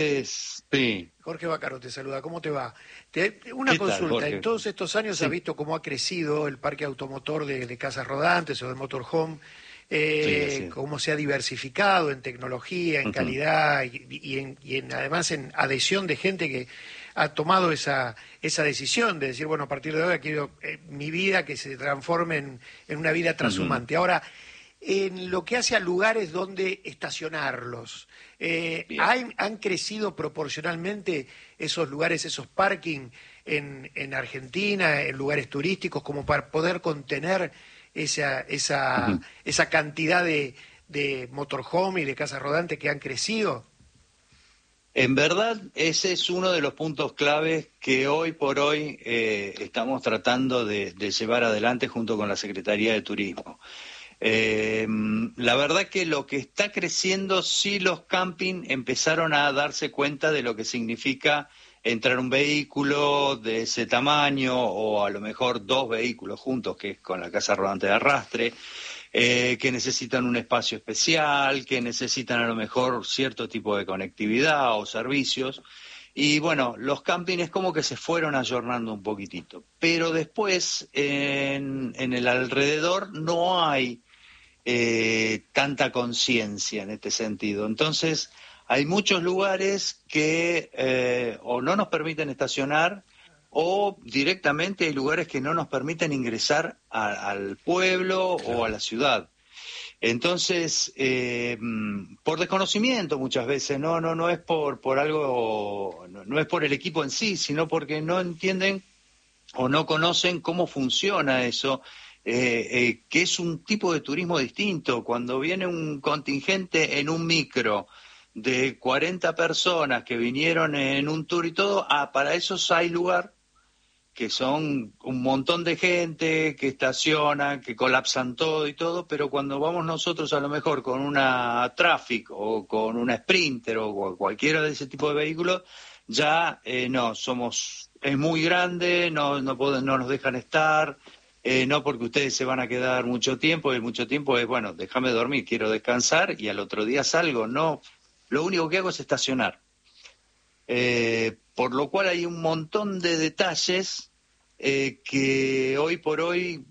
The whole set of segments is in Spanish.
Sí. Jorge Vaccaro te saluda, ¿cómo te va? Una ¿Qué tal, consulta, Jorge? en todos estos años Sí. has visto cómo ha crecido el parque automotor de casas rodantes o de motorhome, Sí, así es. cómo se ha diversificado en tecnología, en Ujú. calidad además en adhesión de gente que ha tomado esa decisión de decir, bueno, a partir de ahora quiero mi vida que se transforme en una vida Ujú. trashumante. Ahora, en lo que hace a lugares donde estacionarlos. Bien. ¿Han crecido proporcionalmente esos lugares, esos parking en Argentina, en lugares turísticos, como para poder contener Ujú. esa cantidad de motorhome y de casas rodantes que han crecido? En verdad, ese es uno de los puntos claves que hoy por hoy estamos tratando de llevar adelante junto con la Secretaría de Turismo. La verdad que lo que está creciendo, sí, los camping empezaron a darse cuenta de lo que significa entrar un vehículo de ese tamaño o a lo mejor dos vehículos juntos, que es con la casa rodante de arrastre, que necesitan un espacio especial, que necesitan a lo mejor cierto tipo de conectividad o servicios. Y bueno, los campings como que se fueron ayornando un poquitito, pero después en el alrededor no hay tanta conciencia en este sentido. Entonces, hay muchos lugares que o no nos permiten estacionar o directamente hay lugares que no nos permiten ingresar al pueblo o a Claro. la ciudad. Entonces, por desconocimiento muchas veces, no es por algo, no es por el equipo en sí, sino porque no entienden o no conocen cómo funciona eso, que es un tipo de turismo distinto. Cuando viene un contingente en un micro de 40 personas que vinieron en un tour y todo, para esos hay lugar, que son un montón de gente que estaciona, que colapsan todo y todo, pero cuando vamos nosotros a lo mejor con una Traffic o con una Sprinter o cualquiera de ese tipo de vehículos, ya no, es muy grande, no nos dejan estar, no porque ustedes se van a quedar mucho tiempo, y mucho tiempo es, bueno, déjame dormir, quiero descansar y al otro día salgo, no, lo único que hago es estacionar. Por lo cual hay un montón de detalles que hoy por hoy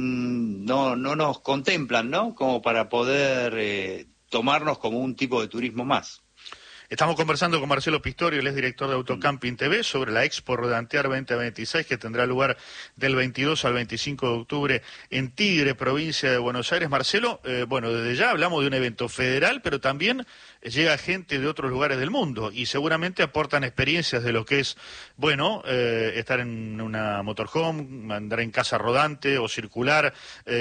no nos contemplan, ¿no? Como para poder tomarnos como un tipo de turismo más. Estamos conversando con Marcelo Pistorio, él es director de Mm. Autocamping TV, sobre la Expo Rodantear 2026 que tendrá lugar del 22 al 25 de octubre en Tigre, provincia de Buenos Aires. Marcelo, bueno, desde ya hablamos de un evento federal, pero también llega gente de otros lugares del mundo y seguramente aportan experiencias de lo que es, bueno, estar en una motorhome, andar en casa rodante o circular,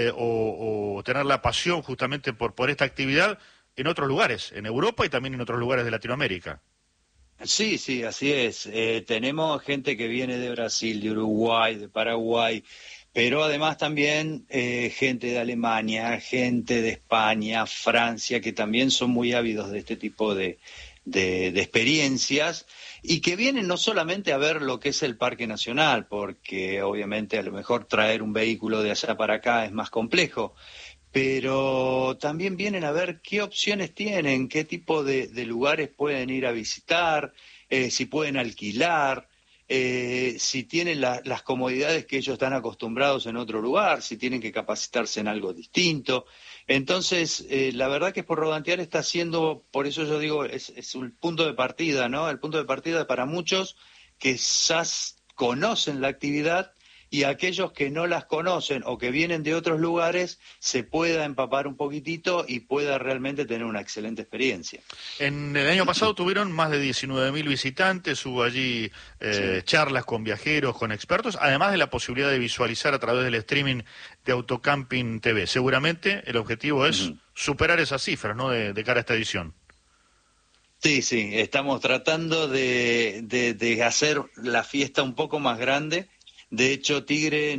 o tener la pasión justamente por esta actividad en otros lugares, en Europa y también en otros lugares de Latinoamérica. Sí, sí, así es. Tenemos gente que viene de Brasil, de Uruguay, de Paraguay, pero además también gente de Alemania, gente de España, Francia, que también son muy ávidos de este tipo de experiencias y que vienen no solamente a ver lo que es el Parque Nacional, porque obviamente a lo mejor traer un vehículo de allá para acá es más complejo, pero también vienen a ver qué opciones tienen, qué tipo de lugares pueden ir a visitar, si pueden alquilar, si tienen las comodidades que ellos están acostumbrados en otro lugar, si tienen que capacitarse en algo distinto. Entonces, la verdad que por Rodantear está siendo, por eso yo digo, es un punto de partida, ¿no? El punto de partida para muchos que ya conocen la actividad y aquellos que no las conocen o que vienen de otros lugares se pueda empapar un poquitito y pueda realmente tener una excelente experiencia. En el año pasado tuvieron más de 19.000 visitantes, hubo allí Sí. charlas con viajeros, con expertos, además de la posibilidad de visualizar a través del streaming de Autocamping TV. Seguramente el objetivo es Ujú. superar esas cifras, ¿no?, de cara a esta edición. Sí, sí, estamos tratando de hacer la fiesta un poco más grande. De hecho, Tigre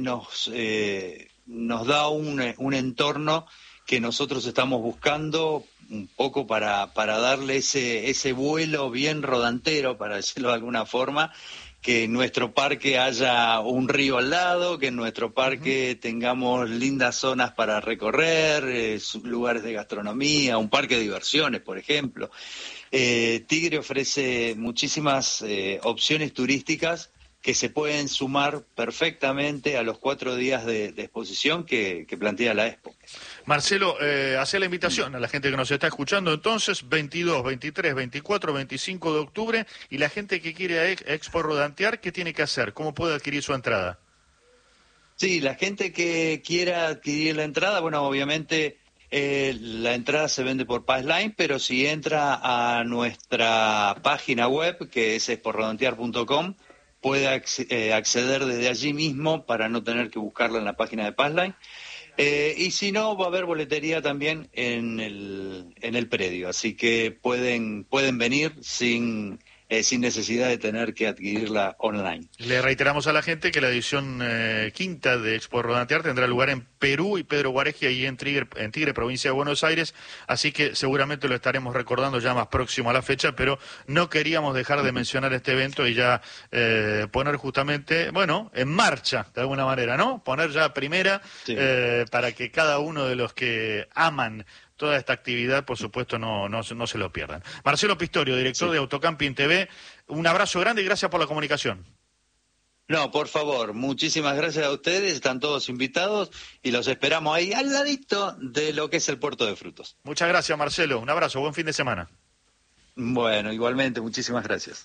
nos da un entorno que nosotros estamos buscando un poco para darle ese vuelo bien rodantero, para decirlo de alguna forma, que en nuestro parque haya un río al lado, que en nuestro Ujú. parque tengamos lindas zonas para recorrer, lugares de gastronomía, un parque de diversiones, por ejemplo. Tigre ofrece muchísimas opciones turísticas que se pueden sumar perfectamente a los 4 días de exposición que plantea la Expo. Marcelo, hace la invitación a la gente que nos está escuchando entonces, 22, 23, 24, 25 de octubre, y la gente que quiere a Expo Rodantear, ¿qué tiene que hacer? ¿Cómo puede adquirir su entrada? Sí, la gente que quiera adquirir la entrada, bueno, obviamente la entrada se vende por Passline, pero si entra a nuestra página web, que es exporrodantear.com, puede acceder desde allí mismo para no tener que buscarla en la página de Passline. Y si no, va a haber boletería también en el predio, así que pueden venir sin necesidad de tener que adquirirla online. Le reiteramos a la gente que la edición quinta de Expo Rodantear tendrá lugar en Perú y Pedro Guareji, ahí en Tigre, provincia de Buenos Aires, así que seguramente lo estaremos recordando ya más próximo a la fecha, pero no queríamos dejar de mencionar este evento y ya poner justamente, bueno, en marcha, de alguna manera, ¿no? Poner ya primera, sí, para que cada uno de los que aman toda esta actividad, por supuesto, no se lo pierdan. Marcelo Pistorio, director, sí, de Autocamping TV, un abrazo grande y gracias por la comunicación. No, por favor, muchísimas gracias a ustedes, están todos invitados y los esperamos ahí al ladito de lo que es el Puerto de Frutos. Muchas gracias, Marcelo, un abrazo, buen fin de semana. Bueno, igualmente, muchísimas gracias.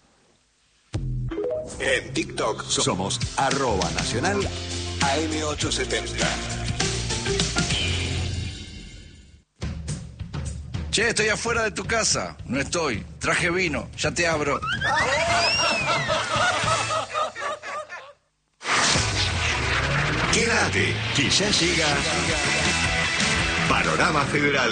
En TikTok somos @nacional AM870. Che, estoy afuera de tu casa. No estoy. Traje vino. Ya te abro. Quédate, que ya llega Panorama Federal.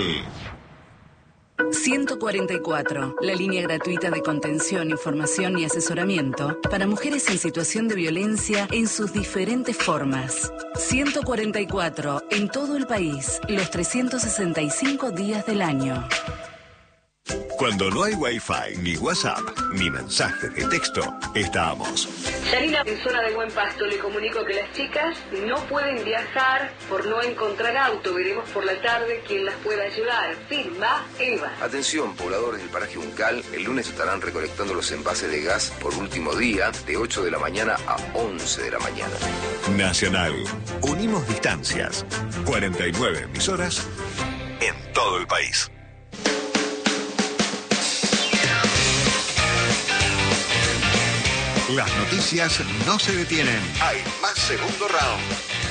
144, la línea gratuita de contención, información y asesoramiento para mujeres en situación de violencia en sus diferentes formas. 144, en todo el país, los 365 días del año. Cuando no hay Wi-Fi, ni WhatsApp, ni mensajes de texto, estamos. Yanina, en zona de Buen Pasto, le comunico que las chicas no pueden viajar por no encontrar auto. Veremos por la tarde quién las puede ayudar. Firma Eva. Atención, pobladores del paraje Uncal, el lunes estarán recolectando los envases de gas por último día, de 8 de la mañana a 11 de la mañana. Nacional. Unimos distancias. 49 emisoras en todo el país. Las noticias no se detienen. Hay más segundo round.